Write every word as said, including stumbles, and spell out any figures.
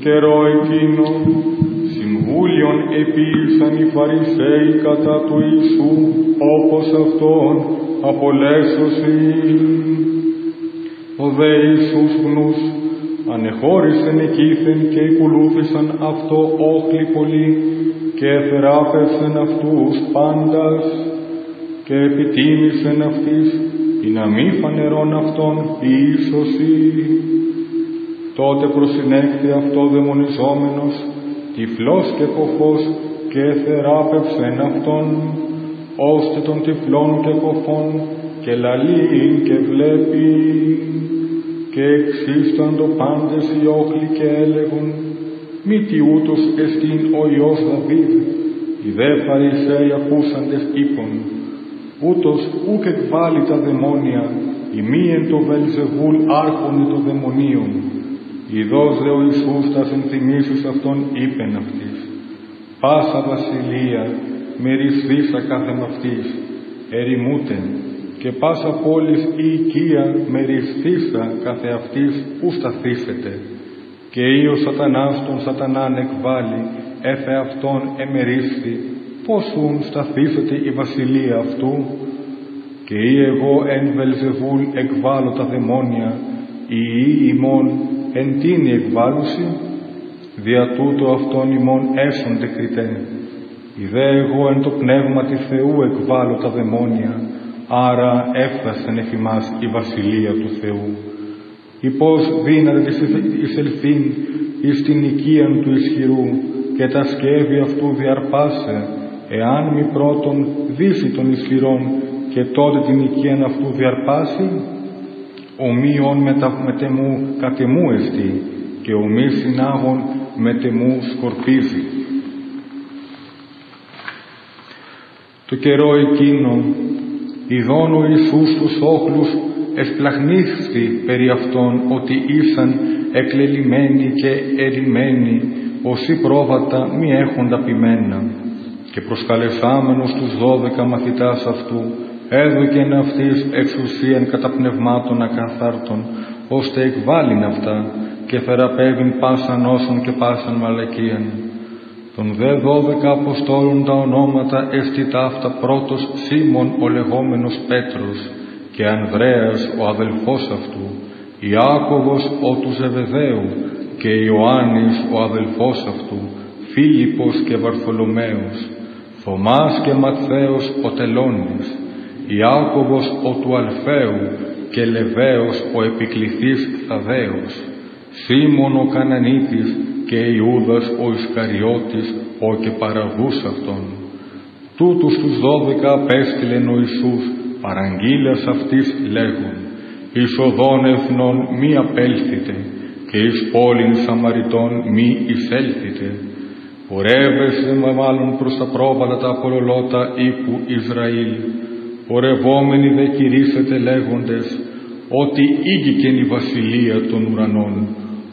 καιρό εκείνο, συμβούλιον επίησαν οι Φαρισαίοι κατά του Ιησού, όπως αυτόν απολέσωση. Ο δε Ιησούς γνούς ανεχώρησεν εκείθεν και εκολούθησαν αυτό όχλοι πολλοί και εθεράπευσεν αυτούς πάντας και επιτίμησεν αυτής ή να μη φανερών αυτών η ίσωση. Τότε προσυνέχθη αυτό δαιμονιζόμενος, τυφλός και κοφός και εθεράπευσεν αυτόν, ώστε των τυφλών και κοφών και λαλεί και βλέπει. Και εξίσταν το πάντες οι όχλοι και έλεγον, μη τι ούτως εστίν ο Υιός Δαβίδ. Οι δε Φαρισαίοι ακούσαντες είπον, ούτως ούκ εκβάλλει τα δαιμόνια, η μη εν το Βελζεβούλ άρχονε το δαιμονίων. Ιδώς δε ο Ιησούς τα συνθυμίσεις αυτόν είπεν αυτής, πάσα βασιλεία μερισθήσα κάθε μαυτής, ερημούτε, και πάσα πόλης ή οικία μερισθήσα κάθε αυτής ου σταθήσετε. Και ή ο σατανάς τον σατανάν εκβάλλει, έφε αυτόν εμερίσθη, πώς ούν σταθήσετε η βασιλεία αυτού. Και ή εγώ εν Βελζεβούλ εκβάλλω τα δαιμόνια, ή ή ημών εν τίνη εκβάλλουση, δια τούτο αυτόν ημών έσονται κριτέ. Η δε εγώ εν το πνεύματι Θεού εκβάλλω τα δαιμόνια, άρα έφτασεν εφ' ημάς η βασιλεία του Θεού. Ή πώς δύναται της εισελθήν εις την οικίαν του ισχυρού και τα σκεύη αυτού διαρπάσε, εάν μη πρώτον δύσει των ισχυρών και τότε την οικίαν αυτού διαρπάσει. Ομοίων μετεμού κατεμού εστί και ομοί συνάγων μετεμού σκορπίζει. Το καιρό εκείνο ειδών ο Ιησούς τους όχλους εσπλαχνίσθη περί αυτών ότι ήσαν εκλελειμμένοι και ερημένοι, όσοι πρόβατα μη έχοντα πειμένα. Και προσκαλεσάμενος τους δώδεκα μαθητάς αυτού, έδωκεν αυτής εξουσίαν κατά πνευμάτων ακαθάρτων, ώστε εκβάλλειν αυτά και θεραπεύειν πάσαν όσων και πάσαν μαλακίαν. Των δε δώδεκα αποστόλων τα ονόματα εστι ταύτα πρώτος Σίμων ο λεγόμενος Πέτρος και Ανδρέας ο αδελφός αυτού, Ιάκωβος ο του Ζεβεδαίου και Ιωάννης ο αδελφός αυτού, Φίλιππος και Βαρθολομαίος, Θωμάς και Ματθαίος ο Τελώνης, Ιάκωβος ο του Αλφαίου και Λεβαίος ο επικληθής Θαδαίος, Σίμων ο Κανανίτης και Ιούδας ο Ισκαριώτης ο και παραδούς αυτόν. Τούτους τους δώδεκα απέστειλεν ο Ιησούς παραγγείλας αυτής λέγον, εις οδόν εθνών μη απέλθητε και εις πόλην Σαμαριτών μη εισέλθητε. Πορεύεστε μάλλον προς τα πρόβαλα τα απολολότα ύπου Ισραήλ. Πορευόμενοι δε κηρύσσετε λέγοντες ότι ήγηκε η βασιλεία των ουρανών.